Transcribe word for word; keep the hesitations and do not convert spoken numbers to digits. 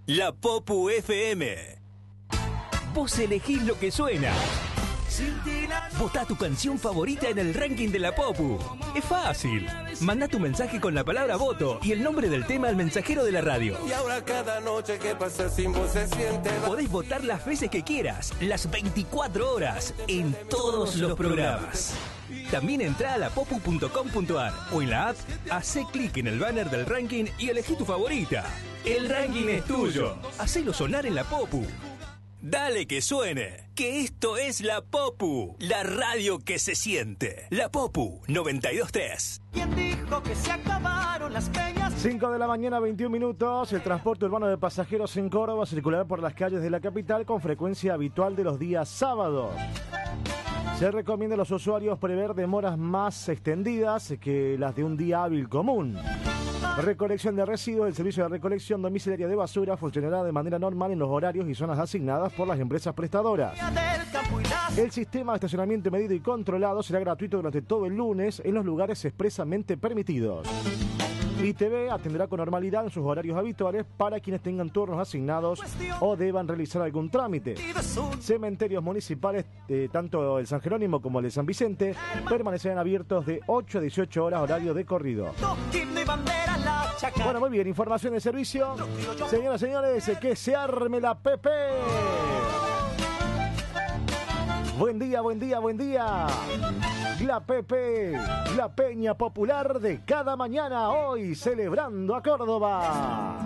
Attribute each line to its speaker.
Speaker 1: La Popu F M. Vos elegís lo que suena. Votá tu canción favorita en el ranking de la Popu. Es fácil. Mandá tu mensaje con la palabra voto y el nombre del tema al mensajero de la radio.
Speaker 2: Y ahora cada noche que pasa sin vos se siente.
Speaker 1: Podés votar las veces que quieras, las veinticuatro horas, en todos los programas. También entrá a la popu punto com punto ar o en la app, hacé clic en el banner del ranking y elegí tu favorita. El ranking es tuyo. Hacelo sonar en la Popu. Dale que suene, que esto es la Popu, la radio que se siente. La Popu noventa y dos punto tres.
Speaker 3: ¿Quién dijo que se acabaron las peñas?
Speaker 4: cinco de la mañana, veintiún minutos. El transporte urbano de pasajeros en Córdoba circulará por las calles de la capital con frecuencia habitual de los días sábados. Se recomienda a los usuarios prever demoras más extendidas que las de un día hábil común. Recolección de residuos. El servicio de recolección domiciliaria de basura funcionará de manera normal en los horarios y zonas asignadas por las empresas prestadoras. El sistema de estacionamiento medido y controlado será gratuito durante todo el lunes en los lugares expresamente permitidos. I T V atenderá con normalidad en sus horarios habituales para quienes tengan turnos asignados o deban realizar algún trámite. Cementerios municipales, eh, tanto el San Jerónimo como el de San Vicente, permanecerán abiertos de ocho a dieciocho horas horario de corrido. Bueno, muy bien, información de servicio. Señoras y señores, que se arme la P P. Buen día, buen día, buen día. La P P, la peña popular de cada mañana, hoy celebrando a Córdoba.